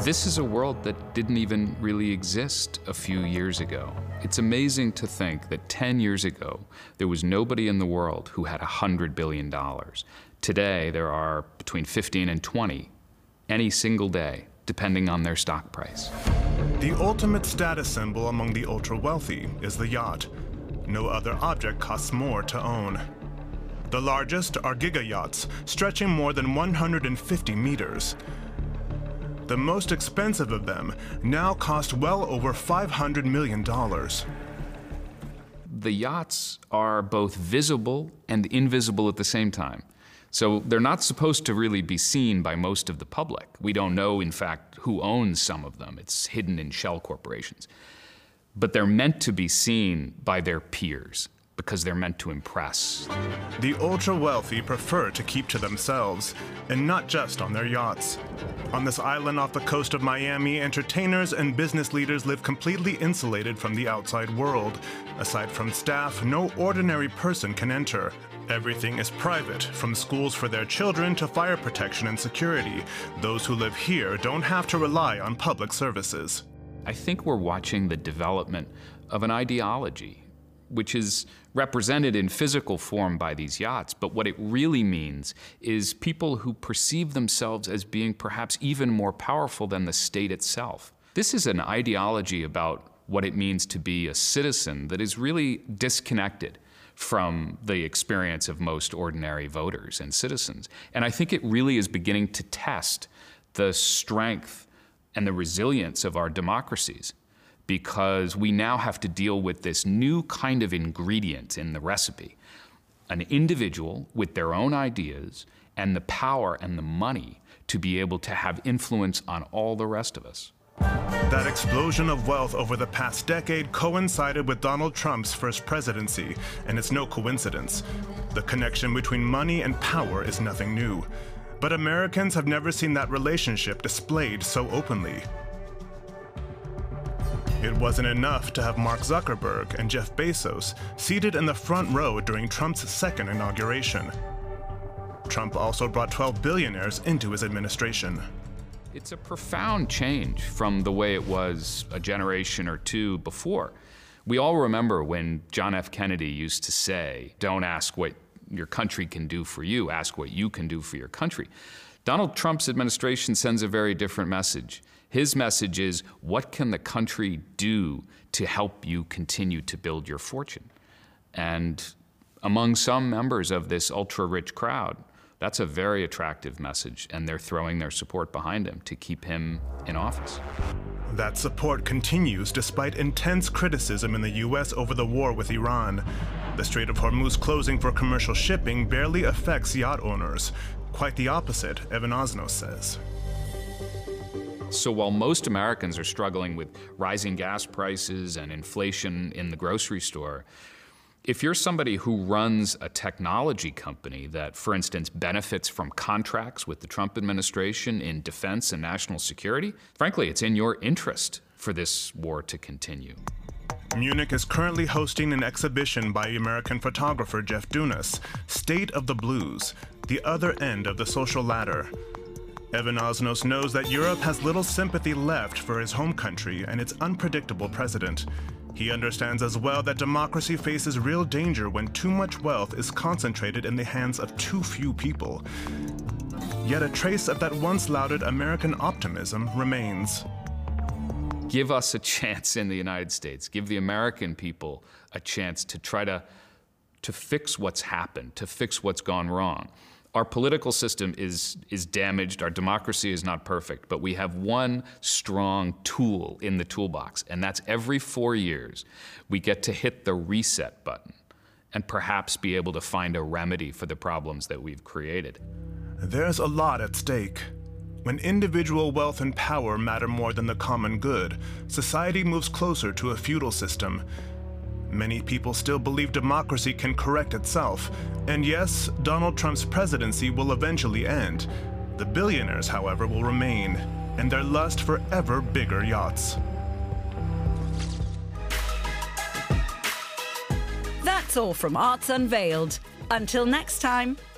This is a world that didn't even really exist a few years ago. It's amazing to think that 10 years ago, there was nobody in the world who had $100 billion. Today, there are between 15 and 20 any single day, depending on their stock price. The ultimate status symbol among the ultra-wealthy is the yacht. No other object costs more to own. The largest are giga yachts, stretching more than 150 meters. The most expensive of them now cost well over $500 million. The yachts are both visible and invisible at the same time. So they're not supposed to really be seen by most of the public. We don't know, in fact, who owns some of them. It's hidden in shell corporations. But they're meant to be seen by their peers because they're meant to impress. The ultra-wealthy prefer to keep to themselves, and not just on their yachts. On this island off the coast of Miami, entertainers and business leaders live completely insulated from the outside world. Aside from staff, no ordinary person can enter. Everything is private, from schools for their children to fire protection and security. Those who live here don't have to rely on public services. I think we're watching the development of an ideology, which is represented in physical form by these yachts, but what it really means is people who perceive themselves as being perhaps even more powerful than the state itself. This is an ideology about what it means to be a citizen that is really disconnected from the experience of most ordinary voters and citizens. And I think it really is beginning to test the strength and the resilience of our democracies, because we now have to deal with this new kind of ingredient in the recipe, an individual with their own ideas and the power and the money to be able to have influence on all the rest of us. That explosion of wealth over the past decade coincided with Donald Trump's first presidency, and it's no coincidence. The connection between money and power is nothing new. But Americans have never seen that relationship displayed so openly. It wasn't enough to have Mark Zuckerberg and Jeff Bezos seated in the front row during Trump's second inauguration. Trump also brought 12 billionaires into his administration. It's a profound change from the way it was a generation or two before. We all remember when John F. Kennedy used to say, "Don't ask what your country can do for you, ask what you can do for your country." Donald Trump's administration sends a very different message. His message is, what can the country do to help you continue to build your fortune? And among some members of this ultra-rich crowd, that's a very attractive message, and they're throwing their support behind him to keep him in office. That support continues despite intense criticism in the U.S. over the war with Iran. The Strait of Hormuz closing for commercial shipping barely affects yacht owners. Quite the opposite, Evan Osnos says. So while most Americans are struggling with rising gas prices and inflation in the grocery store, if you're somebody who runs a technology company that, for instance, benefits from contracts with the Trump administration in defense and national security, frankly, it's in your interest for this war to continue. Munich is currently hosting an exhibition by American photographer Jeff Dunas, State of the Blues, the other end of the social ladder. Evan Osnos knows that Europe has little sympathy left for his home country and its unpredictable president. He understands as well that democracy faces real danger when too much wealth is concentrated in the hands of too few people. Yet a trace of that once lauded American optimism remains. Give us a chance in the United States. Give the American people a chance to try to fix what's happened, to fix what's gone wrong. Our political system is damaged, our democracy is not perfect, but we have one strong tool in the toolbox, and that's every 4 years we get to hit the reset button and perhaps be able to find a remedy for the problems that we've created. There's a lot at stake. When individual wealth and power matter more than the common good, society moves closer to a feudal system. Many people still believe democracy can correct itself. And yes, Donald Trump's presidency will eventually end. The billionaires, however, will remain, and their lust for ever bigger yachts. That's all from Arts Unveiled. Until next time.